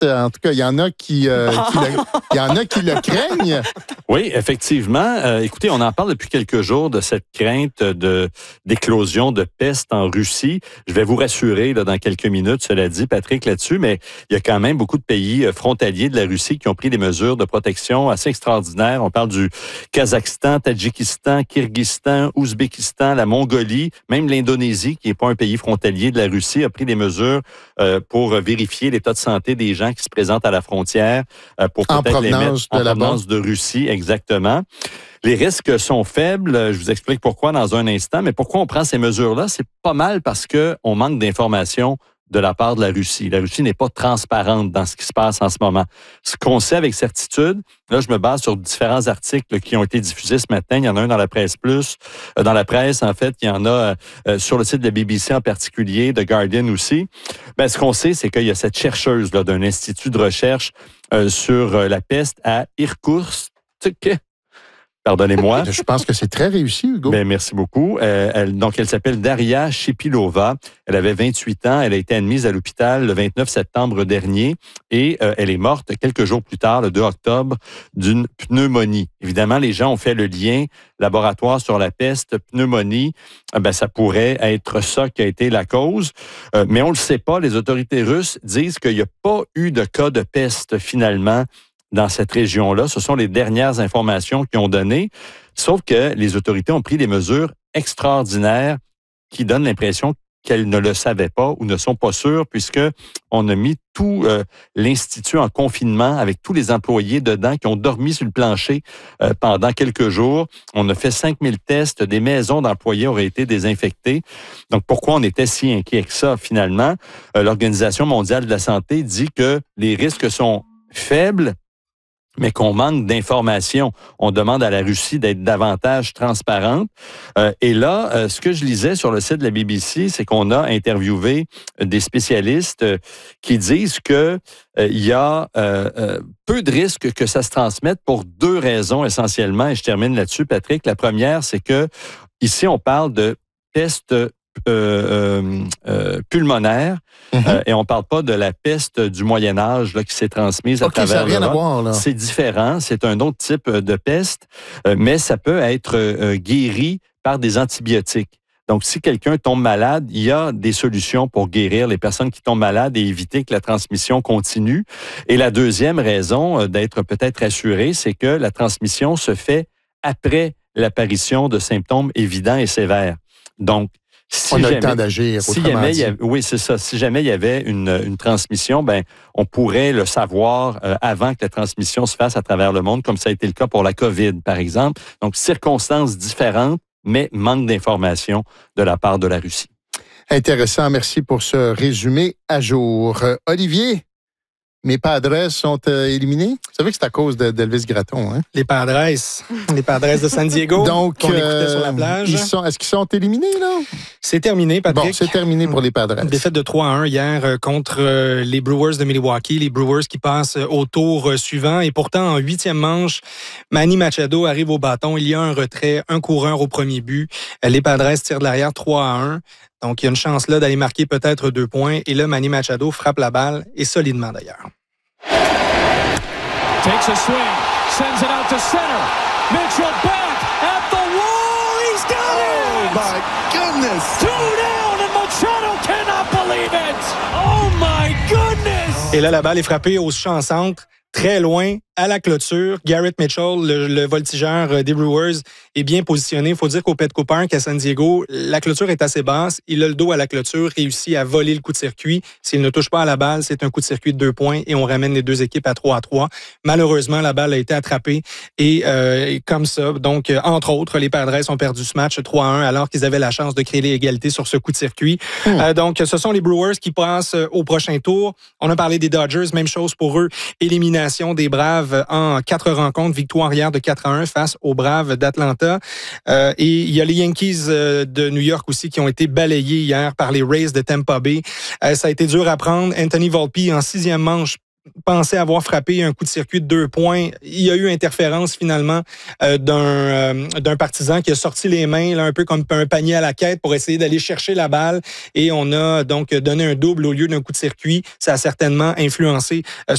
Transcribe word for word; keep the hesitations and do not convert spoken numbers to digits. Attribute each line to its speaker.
Speaker 1: En tout cas, il y en a qui, euh, qui le, il y en a qui le craignent.
Speaker 2: Oui, effectivement. Euh, écoutez, on en parle depuis quelques jours de cette crainte de, d'éclosion de peste en Russie. Je vais vous rassurer là, dans quelques minutes, cela dit, Patrick, là-dessus, mais il y a quand même beaucoup de pays frontaliers de la Russie qui ont pris des mesures de protection assez extraordinaires. On parle du Kazakhstan, Tadjikistan, Kirghizistan, Ouzbékistan, la Mongolie, même l'Indonésie, qui n'est pas un pays frontalier de la Russie, a pris des mesures euh, pour vérifier l'état de santé des gens qui se présentent à la frontière euh, pour
Speaker 1: en
Speaker 2: peut-être les mettre en
Speaker 1: de
Speaker 2: provenance de Russie. Exactement. Les risques sont faibles. Je vous explique pourquoi dans un instant. Mais pourquoi on prend ces mesures-là? C'est pas mal parce qu'on manque d'informations de la part de la Russie. La Russie n'est pas transparente dans ce qui se passe en ce moment. Ce qu'on sait avec certitude, là, je me base sur différents articles qui ont été diffusés ce matin. Il y en a un dans la presse plus, euh, dans la presse, en fait. Il y en a euh, sur le site de la B B C en particulier, de Guardian aussi. Ben, ce qu'on sait, c'est qu'il y a cette chercheuse là, d'un institut de recherche euh, sur euh, la peste à Irkoutsk. Pardonnez-moi.
Speaker 1: Je pense que c'est très réussi, Hugo.
Speaker 2: Bien, merci beaucoup. Euh, elle, donc, elle s'appelle Daria Shipilova. Elle avait vingt-huit ans. Elle a été admise à l'hôpital le vingt-neuf septembre dernier et euh, elle est morte quelques jours plus tard, le deux octobre, d'une pneumonie. Évidemment, les gens ont fait le lien laboratoire sur la peste, pneumonie. Euh, ben, ça pourrait être ça qui a été la cause. Euh, mais on ne le sait pas. Les autorités russes disent qu'il n'y a pas eu de cas de peste finalement dans cette région-là. Ce sont les dernières informations qu'ils ont données, sauf que les autorités ont pris des mesures extraordinaires qui donnent l'impression qu'elles ne le savaient pas ou ne sont pas sûres, puisqu'on a mis tout euh, l'Institut en confinement avec tous les employés dedans qui ont dormi sur le plancher euh, pendant quelques jours. On a fait cinq mille tests, des maisons d'employés auraient été désinfectées. Donc, pourquoi on était si inquiet que ça, finalement? Euh, L'Organisation mondiale de la santé dit que les risques sont faibles, mais qu'on manque d'informations. On demande à la Russie d'être davantage transparente. Euh, et là, euh, ce que je lisais sur le site de la B B C, c'est qu'on a interviewé des spécialistes euh, qui disent que euh, il y a euh, euh, peu de risques que ça se transmette pour deux raisons essentiellement. Et je termine là-dessus, Patrick. La première, c'est que ici, on parle de peste Euh, euh, euh, pulmonaire mm-hmm. euh, et on ne parle pas de la peste du Moyen Âge là, qui s'est transmise à
Speaker 1: okay,
Speaker 2: travers
Speaker 1: ça n'a rien à voir, là.
Speaker 2: C'est différent, c'est un autre type de peste, euh, mais ça peut être euh, guéri par des antibiotiques. Donc, si quelqu'un tombe malade, il y a des solutions pour guérir les personnes qui tombent malades et éviter que la transmission continue. Et la deuxième raison euh, d'être peut-être assuré, c'est que la transmission se fait après l'apparition de symptômes évidents et sévères. Donc, Si
Speaker 1: on a
Speaker 2: jamais,
Speaker 1: le temps d'agir,
Speaker 2: si jamais il y avait, oui, c'est ça. Si jamais il y avait une, une transmission, ben, on pourrait le savoir euh, avant que la transmission se fasse à travers le monde, comme ça a été le cas pour la COVID, par exemple. Donc, circonstances différentes, mais manque d'informations de la part de la Russie.
Speaker 1: Intéressant. Merci pour ce résumé à jour. Euh, Olivier? Mes Padres sont euh, éliminés? Vous savez que c'est à cause de, d'Elvis Gratton, hein?
Speaker 3: Les Padres. Les Padres de San Diego.
Speaker 1: Donc,
Speaker 3: qu'on écoutait
Speaker 1: euh,
Speaker 3: sur la plage.
Speaker 1: Ils sont, est-ce qu'ils sont éliminés, là?
Speaker 3: C'est terminé, Patrick.
Speaker 1: Bon, c'est terminé pour les Padres.
Speaker 3: Défaite de trois à un hier euh, contre euh, les Brewers de Milwaukee. Les Brewers qui passent euh, au tour euh, suivant. Et pourtant, en huitième manche, Manny Machado arrive au bâton. Il y a un retrait, un coureur au premier but. Euh, les Padres tirent de l'arrière trois à un. Donc, il y a une chance là d'aller marquer peut-être deux points. Et là, Manny Machado frappe la balle, et solidement d'ailleurs.
Speaker 4: Takes a swing, sends it out to center. Mitchell back at the wall. He's got it!
Speaker 1: Oh, my goodness!
Speaker 4: Two down, and Machado cannot believe it! Oh, my goodness!
Speaker 3: Et là, la balle est frappée au champ centre, très loin, à la clôture. Garrett Mitchell, le, le voltigeur des Brewers, est bien positionné. Il faut dire qu'au Petco Park à San Diego, la clôture est assez basse. Il a le dos à la clôture, réussit à voler le coup de circuit. S'il ne touche pas à la balle, c'est un coup de circuit de deux points et on ramène les deux équipes à trois à trois. Malheureusement, la balle a été attrapée et, euh, et comme ça, donc, euh, entre autres, les Padres ont perdu ce match trois à un alors qu'ils avaient la chance de créer l'égalité sur ce coup de circuit. Mmh. Euh, donc, ce sont les Brewers qui passent au prochain tour. On a parlé des Dodgers, même chose pour eux. Élimination des Braves en quatre rencontres, victoire hier de quatre à un face aux Braves d'Atlanta. Euh, et il y a les Yankees euh, de New York aussi qui ont été balayés hier par les Rays de Tampa Bay. Euh, ça a été dur à prendre. Anthony Volpe, en sixième manche, pensait avoir frappé un coup de circuit de deux points. Il y a eu interférence finalement euh, d'un, euh, d'un partisan qui a sorti les mains là, un peu comme un panier à la quête pour essayer d'aller chercher la balle et on a donc donné un double au lieu d'un coup de circuit. Ça a certainement influencé euh,